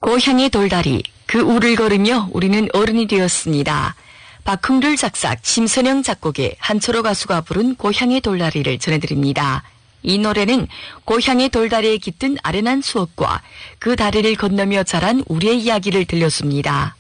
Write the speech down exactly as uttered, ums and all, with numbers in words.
고향의 돌다리, 그 우를 걸으며 우리는 어른이 되었습니다. 박흥률 작사, 심선영 작곡의 한철호 가수가 부른 고향의 돌다리를 전해드립니다. 이 노래는 고향의 돌다리에 깃든 아련한 추억과 그 다리를 건너며 자란 우리의 이야기를 들려줍니다.